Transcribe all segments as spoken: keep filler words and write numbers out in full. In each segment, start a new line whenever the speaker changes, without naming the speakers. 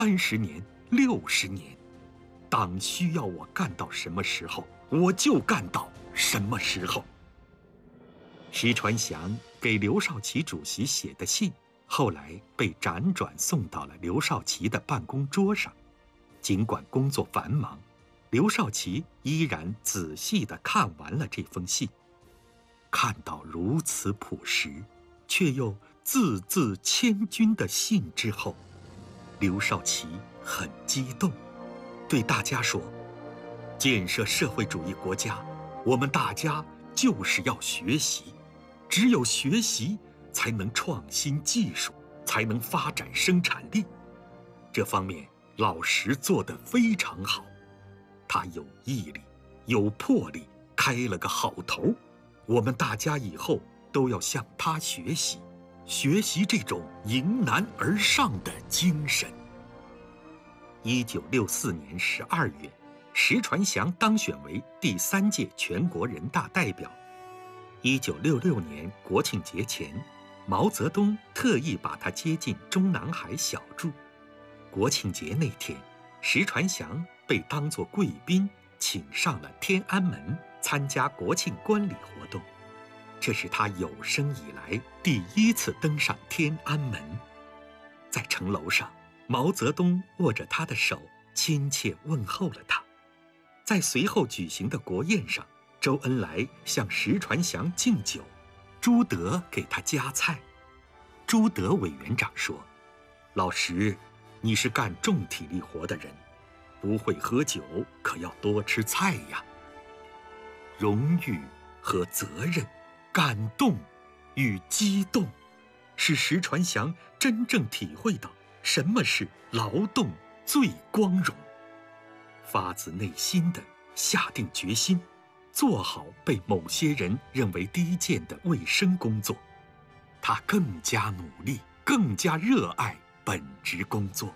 三十年、六十年，党需要我干到什么时候，我就干到什么时候。石传祥给刘少奇主席写的信，后来被辗转送到了刘少奇的办公桌上。尽管工作繁忙，刘少奇依然仔细地看完了这封信。看到如此朴实，却又字字千钧的信之后，刘少奇很激动，对大家说：“建设社会主义国家，我们大家就是要学习，只有学习才能创新技术，才能发展生产力。这方面老石做得非常好，他有毅力，有魄力，开了个好头。我们大家以后都要向他学习，学习这种迎难而上的精神。”一九六四年十二月，石传祥当选为第三届全国人大代表。一九六六年国庆节前，毛泽东特意把他接进中南海小住。国庆节那天，石传祥被当作贵宾请上了天安门参加国庆观礼活动，这是他有生以来第一次登上天安门。在城楼上，毛泽东握着他的手，亲切问候了他。在随后举行的国宴上，周恩来向石传祥敬酒，朱德给他夹菜。朱德委员长说：“老石，你是干重体力活的人，不会喝酒，可要多吃菜呀。”荣誉和责任，感动与激动，使石传祥真正体会到什么是劳动最光荣，发自内心地下定决心，做好被某些人认为低贱的卫生工作。他更加努力，更加热爱本职工作。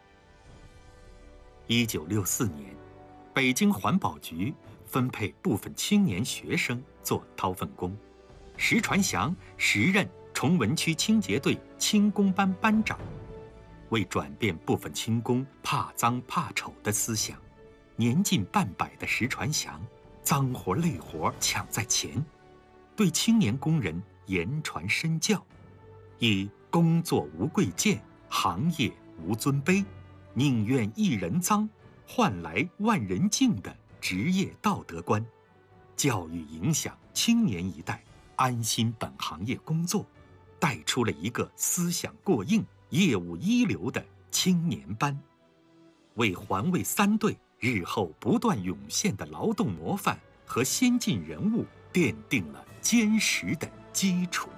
一九六四年，北京环保局分配部分青年学生做掏粪工，石传祥时任崇文区清洁队轻工班班长。为转变部分轻工怕脏怕丑的思想，年近半百的石传祥，脏活累活抢在前，对青年工人言传身教，以工作无贵贱，行业无尊卑，宁愿一人脏，换来万人敬的职业道德观，教育影响青年一代安心本行业工作，带出了一个思想过硬、业务一流的青年班，为环卫三队日后不断涌现的劳动模范和先进人物奠定了坚实的基础。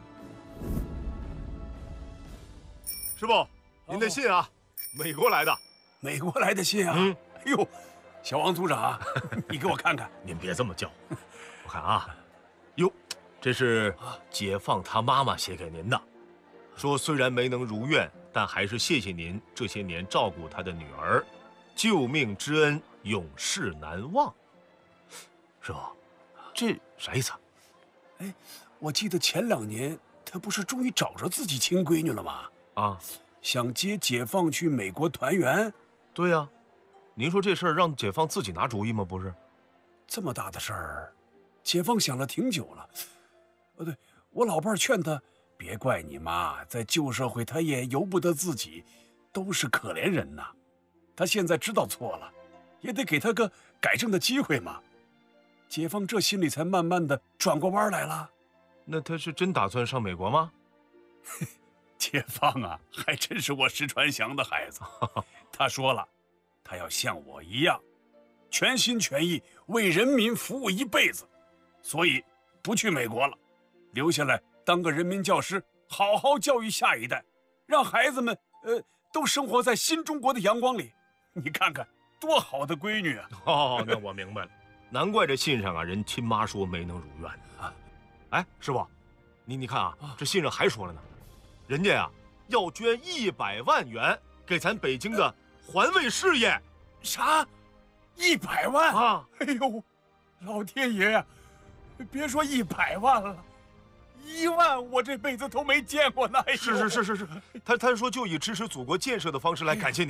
师傅，您的信啊，美国来的。
美国来的信啊？嗯。哎呦，小王组长，你给我看看。
您别这么叫。我看啊，哟，这是解放他妈妈写给您的，说虽然没能如愿，但还是谢谢您这些年照顾他的女儿，救命之恩永世难忘。师傅，这啥意思啊？
哎，我记得前两年他不是终于找着自己亲闺女了吗？
啊，
想接解放去美国团圆。
对呀、啊，您说这事儿让解放自己拿主意吗？不是，
这么大的事儿，解放想了挺久了。呃，对，我老伴儿劝他，别怪你妈，在旧社会她也由不得自己，都是可怜人呐。他现在知道错了，也得给他个改正的机会嘛。解放这心里才慢慢的转过弯来了。
那他是真打算上美国吗？
解放啊，还真是我石传祥的孩子。他说了，他要像我一样，全心全意为人民服务一辈子，所以不去美国了，留下来当个人民教师，好好教育下一代，让孩子们呃都生活在新中国的阳光里。你看看多好的闺女啊！
哦，那我明白了，难怪这信上啊，人亲妈说没能如愿啊。哎，师傅，你你看啊，这信上还说了呢，人家呀、啊、要捐一百万元给咱北京的环卫事业。
啥？一百万
啊！
哎呦，老天爷呀！别说一百万了，一万我这辈子都没见过呢。哎、
是是是是是，他他说就以支持祖国建设的方式来感谢您了。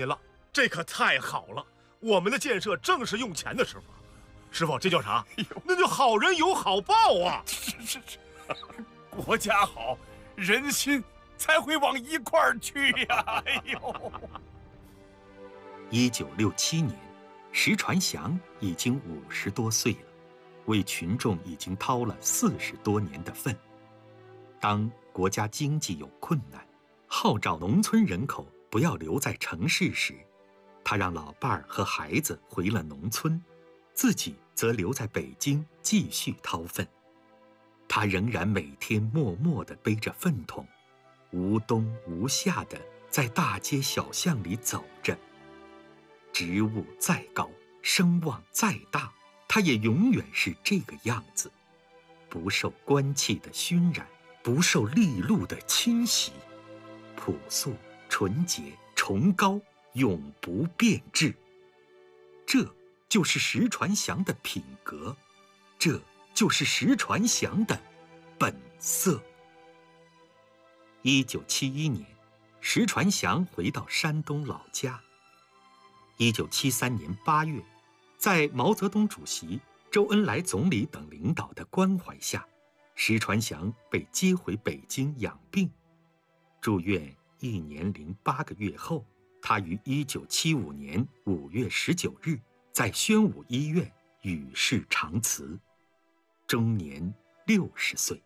这可太好了！我们的建设正是用钱的时候。师傅，这叫啥？那叫好人有好报啊！
是是是，国家好，人心才会往一块儿去呀！哎呦，
一九六七年，石传祥已经五十多岁了，为群众已经掏了四十多年的粪。当国家经济有困难，号召农村人口不要留在城市时，他让老伴儿和孩子回了农村，自己则留在北京继续掏粪。他仍然每天默默地背着粪桶，无冬无夏地在大街小巷里走着。职务再高，声望再大，他也永远是这个样子，不受官气的熏染，不受利禄的侵袭，朴素、纯洁、崇高，永不变质。这就是石传祥的品格，这就是石传祥的本色。一九七一年，石传祥回到山东老家。一九七三年八月，在毛泽东主席、周恩来总理等领导的关怀下，石传祥被接回北京养病。住院一年零八个月后，他于一九七五年五月十九日在宣武医院与世长辞，终年六十岁。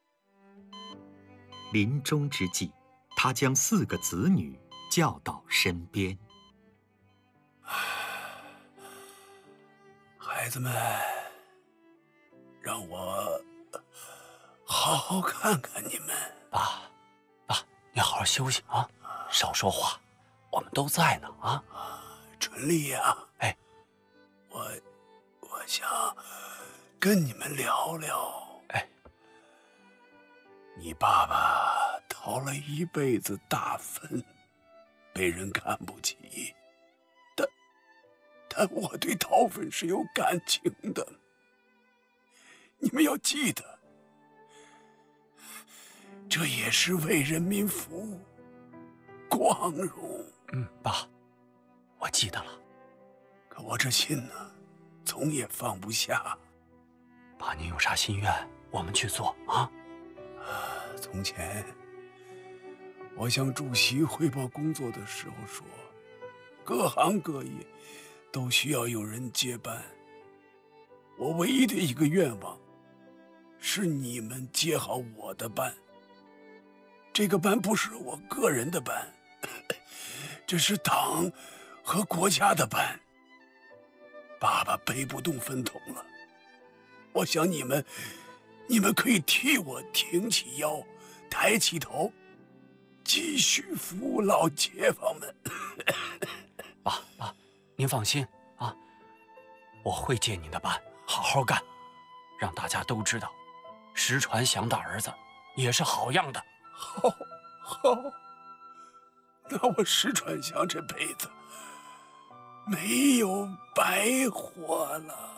临终之际，他将四个子女叫到身边。
孩子们，让我好好看看你们。
爸，爸，你好好休息啊，少说话，我们都在呢啊。
春丽呀，
哎，
我我想跟你们聊聊。
哎，
你爸爸掏了一辈子大粪，被人看不起，但但我对掏粪是有感情的。你们要记得，这也是为人民服务，光荣。
嗯，爸，我记得了。
可我这心呢，总也放不下。
爸，您有啥心愿，我们去做啊。
从前，我向主席汇报工作的时候说，各行各业都需要有人接班。我唯一的一个愿望，是你们接好我的班。这个班不是我个人的班，这是党和国家的班。爸爸背不动粪桶了，我想你们，你们可以替我挺起腰，抬起头，继续服务老街坊们。
爸爸，您放心啊，我会接您的班，好好干，让大家都知道，石传祥的儿子也是好样的。
好，好，那我石传祥这辈子没有白活了。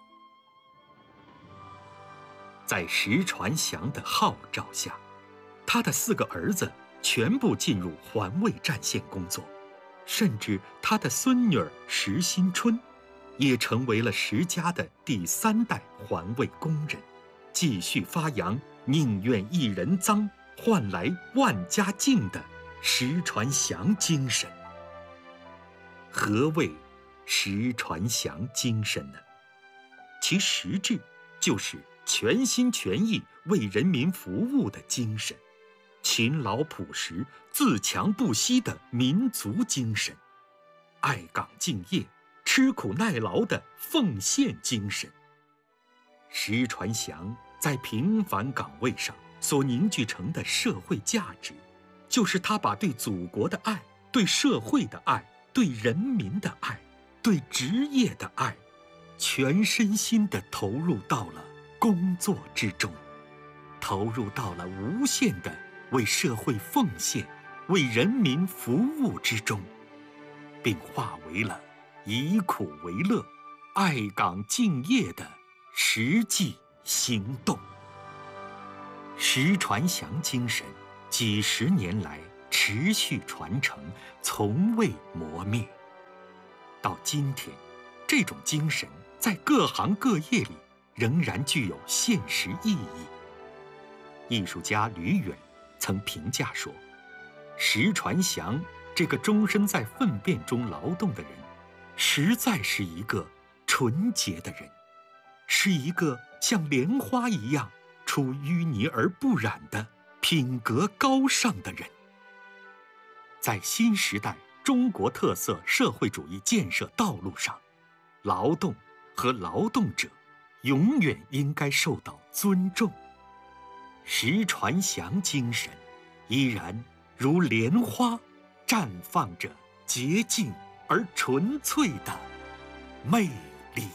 在石传祥的号召下，他的四个儿子全部进入环卫战线工作，甚至他的孙女儿石新春也成为了石家的第三代环卫工人，继续发扬宁愿一人脏换来万家净的石传祥精神。何谓石传祥精神呢？其实质就是全心全意为人民服务的精神，勤劳朴实、自强不息的民族精神，爱岗敬业、吃苦耐劳的奉献精神。石传祥在平凡岗位上所凝聚成的社会价值，就是他把对祖国的爱、对社会的爱、对人民的爱、对职业的爱，全身心地投入到了工作之中，投入到了无限的为社会奉献、为人民服务之中，并化为了以苦为乐、爱岗敬业的实际行动。石传祥精神几十年来持续传承，从未磨灭。 今天，这种精神在各行各业里仍然具有现实意义。艺术家吕远曾评价说，石传祥这个终身在粪便中劳动的人，实在是一个纯洁的人，是一个像莲花一样出淤泥而不染的品格高尚的人。在新时代中国特色社会主义建设道路上，劳动和劳动者永远应该受到尊重。石传祥精神依然如莲花，绽放着洁净而纯粹的魅力。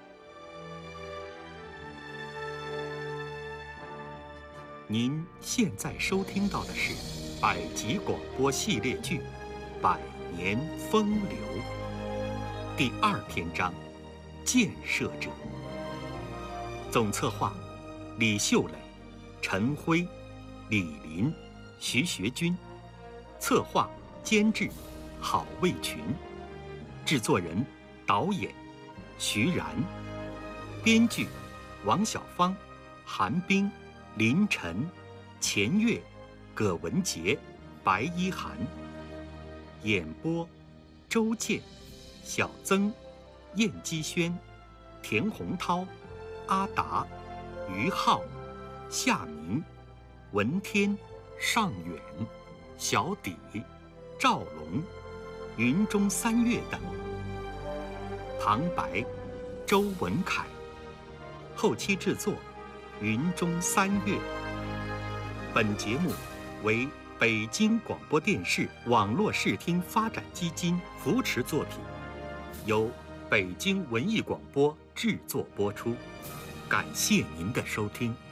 您现在收听到的是百集广播系列剧《百年风流》第二篇章《建设者》，总策划李秀磊、陈辉、李林、徐学军，策划监制郝卫群，制作人导演徐然，编剧王小芳、韩冰、林晨、钱月、葛文杰、白一涵，演播周健、小曾、燕基轩、田洪涛、阿达、于浩、夏明、文天、尚远、小底、赵龙、云中三月等。旁白周文凯，后期制作云中三月。本节目为北京广播电视网络视听发展基金扶持作品，由北京文艺广播制作播出。感谢您的收听。